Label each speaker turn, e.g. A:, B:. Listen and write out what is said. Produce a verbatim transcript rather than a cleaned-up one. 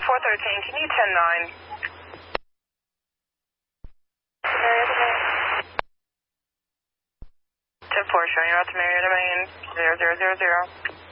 A: four thirteen, can you ten nine? ten four, showing you out to Marietta Main, zero zero zero zero.